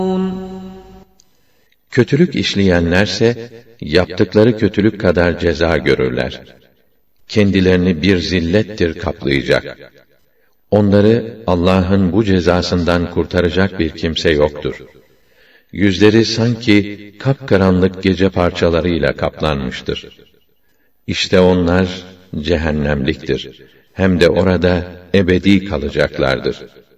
Kötülük işleyenlerse, yaptıkları kötülük kadar ceza görürler. Kendilerini bir zillettir kaplayacak. Onları Allah'ın bu cezasından kurtaracak bir kimse yoktur. Yüzleri sanki kapkaranlık gece parçalarıyla kaplanmıştır. İşte onlar cehennemliktir. Hem de orada ebedi kalacaklardır.